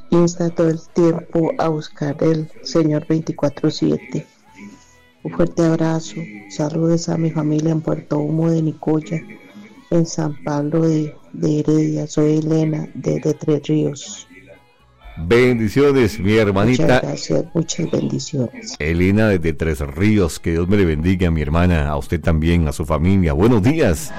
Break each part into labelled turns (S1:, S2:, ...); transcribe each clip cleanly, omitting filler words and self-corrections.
S1: insta todo el tiempo a buscar el Señor 24/7. Un fuerte abrazo, saludos a mi familia en Puerto Humo de Nicoya, en San Pablo de Heredia. Soy Elena de Tres Ríos.
S2: Bendiciones, mi hermanita.
S1: Muchas gracias, muchas bendiciones.
S2: Elena desde Tres Ríos, que Dios me le bendiga, mi hermana, a usted también, a su familia. Buenos días.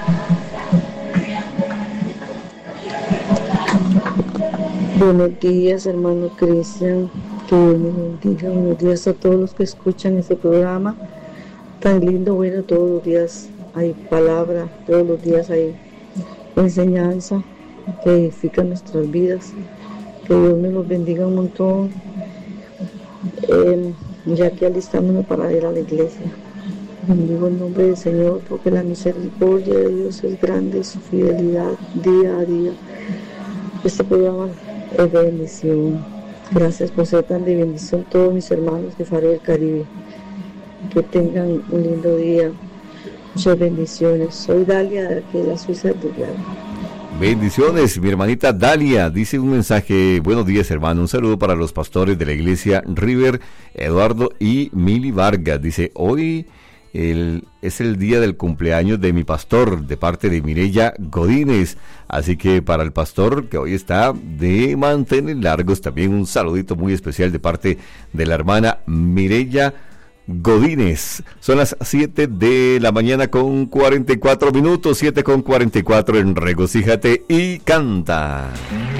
S3: Buenos días, hermano Cristian, que Dios me bendiga. Buenos días a todos los que escuchan este programa tan lindo. Bueno, todos los días hay palabra, todos los días hay enseñanza que edifica nuestras vidas. Que Dios me los bendiga un montón, ya que alistándonos para ir a la iglesia. Bendigo el nombre del Señor, porque la misericordia de Dios es grande, su fidelidad día a día. Este programa es de bendición. Gracias por ser tan de bendición todos mis hermanos de Faro del Caribe. Que tengan un lindo día. Muchas bendiciones. Soy Dalia de aquí de la Suiza de Turrialba.
S2: Bendiciones, mi hermanita Dalia. Dice un mensaje: buenos días, hermano. Un saludo para los pastores de la iglesia River, Eduardo y Mili Vargas. Dice: hoy es el día del cumpleaños de mi pastor, de parte de Mireya Godínez. Así que para el pastor, que hoy está de mantener largos, también un saludito muy especial de parte de la hermana Mireya Godínez. Son las 7 de la mañana con 44 minutos, 7 con 44 en Regocíjate y Canta.